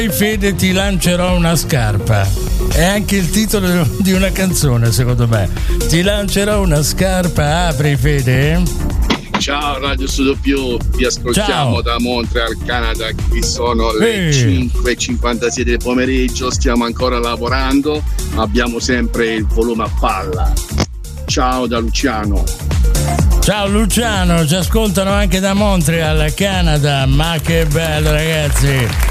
Fede, ti lancerò una scarpa. È anche il titolo di una canzone, secondo me. Ti lancerò una scarpa, apri Fede. Ciao Radio Studio Più, vi ascoltiamo. Ciao. Da Montreal, Canada. Qui sono le 5:56 del pomeriggio, stiamo ancora lavorando, abbiamo sempre il volume a palla. Ciao da Luciano. Ciao Luciano, ci ascoltano anche da Montreal, Canada, ma che bello ragazzi.